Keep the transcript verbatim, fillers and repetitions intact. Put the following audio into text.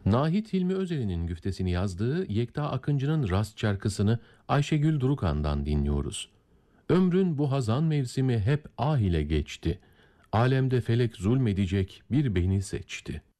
Nahit Hilmi Özer'in güftesini yazdığı Yekta Akıncı'nın Rast şarkısını Ayşegül Durukan'dan dinliyoruz. Ömrün bu hazan mevsimi hep ah ile geçti. Alemde felek zulmedecek bir beni seçti.